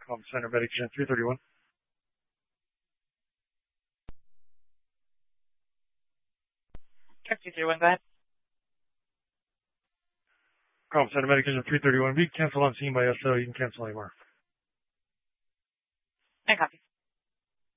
Call Center Medication 331. Check 231, go ahead. Call Center Medication 331. Be canceled on scene by SO. You can cancel anymore. And copy.